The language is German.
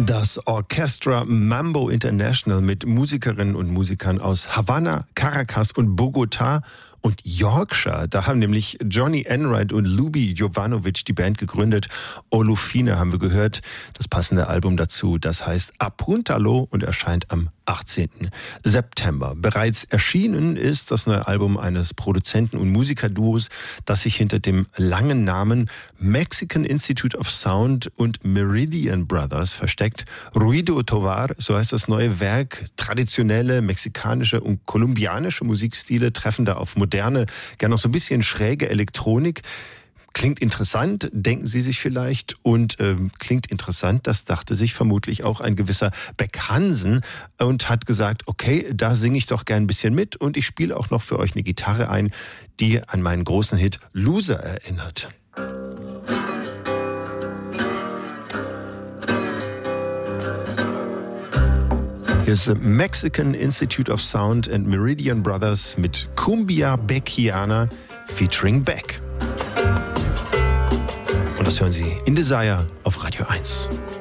Das Orchestra Mambo International mit Musikerinnen und Musikern aus Havanna, Caracas und Bogotá und Yorkshire. Da haben nämlich Johnny Enright und Lubi Jovanovic die Band gegründet. Olufine haben wir gehört. Das passende Album dazu, das heißt Apuntalo und erscheint am 18. September. Bereits erschienen ist das neue Album eines Produzenten- und Musikerduos, das sich hinter dem langen Namen Mexican Institute of Sound und Meridian Brothers versteckt. Ruido Tovar, so heißt das neue Werk. Traditionelle mexikanische und kolumbianische Musikstile treffen da auf moderne, gerne noch so ein bisschen schräge Elektronik. Klingt interessant, denken Sie sich vielleicht. Und klingt interessant, das dachte sich vermutlich auch ein gewisser Beck Hansen und hat gesagt, okay, da singe ich doch gern ein bisschen mit und ich spiele auch noch für euch eine Gitarre ein, die an meinen großen Hit Loser erinnert. Hier ist Mexican Institute of Sound and Meridian Brothers mit Cumbia Beckiana featuring Beck. Und das hören Sie in Desire auf Radio 1.